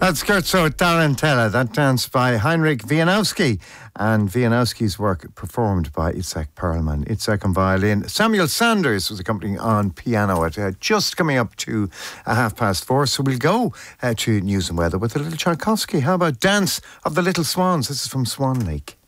That's Scherzo Tarantella, that dance by Heinrich Wieniawski, and Wieniawski's work performed by Itzhak Perlman. Itzhak on violin. Samuel Sanders was accompanying on piano at just coming up to 4:30. So we'll go to news and weather with a little Tchaikovsky. How about Dance of the Little Swans? This is from Swan Lake.